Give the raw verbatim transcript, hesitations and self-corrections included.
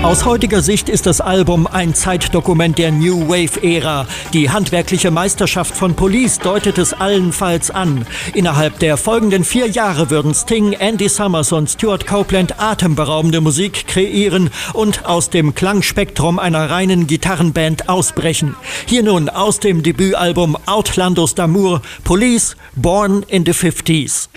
Aus heutiger Sicht ist das Album ein Zeitdokument der New Wave-Ära. Die handwerkliche Meisterschaft von Police deutet es allenfalls an. Innerhalb der folgenden vier Jahre würden Sting, Andy Summers und Stuart Copeland atemberaubende Musik kreieren und aus dem Klangspektrum einer reinen Gitarrenband ausbrechen. Hier nun aus dem Debütalbum Outlandos d'Amour, Police, Born in the fifties.